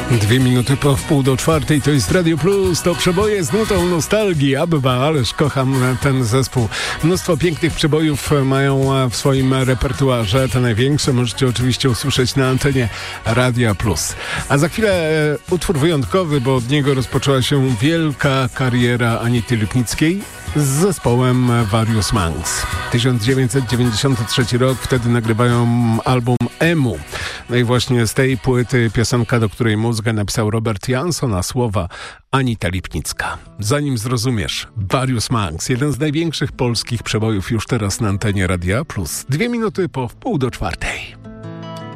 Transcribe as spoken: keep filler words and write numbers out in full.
Dwie minuty po wpół do czwartej, to jest Radio Plus, to przeboje z nutą nostalgii. Abba, ależ kocham ten zespół. Mnóstwo pięknych przebojów mają w swoim repertuarze. Te największe możecie oczywiście usłyszeć na antenie Radia Plus. A za chwilę utwór wyjątkowy, bo od niego rozpoczęła się wielka kariera Anity Lipnickiej z zespołem Various Monks. tysiąc dziewięćset dziewięćdziesiąty trzeci rok, wtedy nagrywają album Emu. No i właśnie z tej płyty piosenka, do której muzykę napisał Robert Jansson, a słowa Anita Lipnicka. Zanim zrozumiesz, Various Monks, jeden z największych polskich przebojów już teraz na antenie Radia Plus. Dwie minuty po wpół do czwartej.